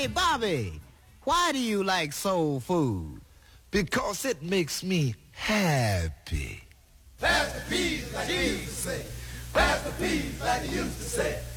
Hey, Bobby, why do you like soul food? Because it makes me happy. Pass the peas like you used to say. Pass the peas like you used to say.